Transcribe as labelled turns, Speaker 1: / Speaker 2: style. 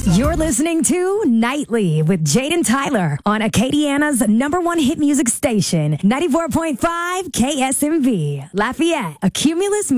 Speaker 1: You're listening to Nightly with Jaden Tyler on Acadiana's #1 hit music station, 94.5 KSMV, Lafayette, a Cumulus